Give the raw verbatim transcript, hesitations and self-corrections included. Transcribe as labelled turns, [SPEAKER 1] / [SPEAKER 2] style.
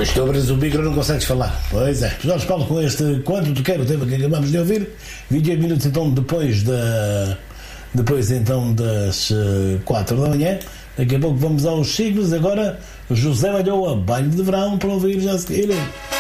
[SPEAKER 1] Pois, tu abres o micro e não consegues falar. Pois é. Jorge Paulo, com este Quanto Tu Quer, o tema que acabamos de ouvir, vinte e oito minutos então depois da... Depois então das uh, quatro da manhã. Daqui a pouco vamos aos signos. Agora José Malhoa, Banho de Verão, para ouvir já a seguir.